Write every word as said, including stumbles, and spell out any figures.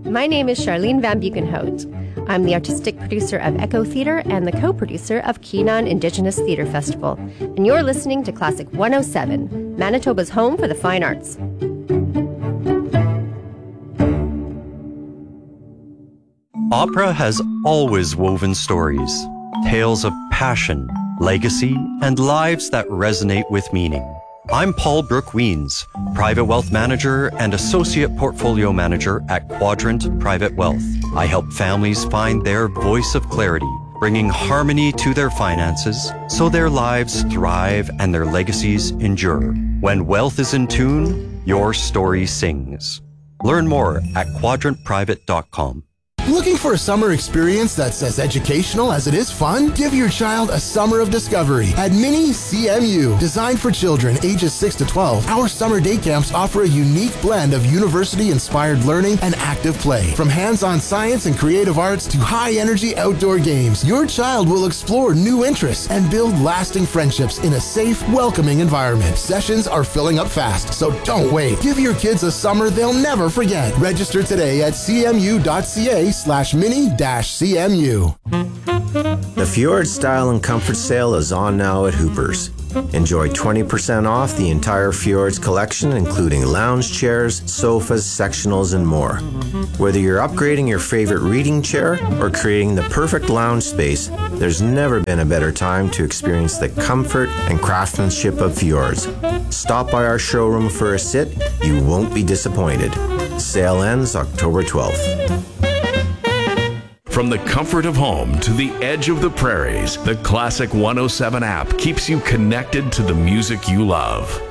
My name is Charlene Van Buchenhout. I'm the artistic producer of Echo Theatre and the co-producer of Keenan Indigenous Theatre Festival. And you're listening to Classic one oh seven, Manitoba's home for the fine arts. Opera has always woven stories, tales of passion, legacy, and lives that resonate with meaning. I'm Paul Brooke Weens, Private Wealth Manager and Associate Portfolio Manager at Quadrant Private Wealth. I help families find their voice of clarity, bringing harmony to their finances so their lives thrive and their legacies endure. When wealth is in tune, your story sings. Learn more at quadrant private dot com. Looking for a summer experience that's as educational as it is fun? Give your child a summer of discovery at Mini C M U. Designed for children ages six to twelve, our summer day camps offer a unique blend of university-inspired learning and active play. From hands-on science and creative arts to high-energy outdoor games, your child will explore new interests and build lasting friendships in a safe, welcoming environment. Sessions are filling up fast, so don't wait. Give your kids a summer they'll never forget. Register today at c m u dot c a slash mini dash C M U. The Fjord Style and Comfort Sale is on now at Hooper's. Enjoy twenty percent off the entire Fjords collection, including lounge chairs, sofas, sectionals, and more. Whether you're upgrading your favorite reading chair or creating the perfect lounge space, there's never been a better time to experience the comfort and craftsmanship of Fjords. Stop by our showroom for a sit. You won't be disappointed. Sale ends October twelfth. From the comfort of home to the edge of the prairies, the Classic one oh seven app keeps you connected to the music you love.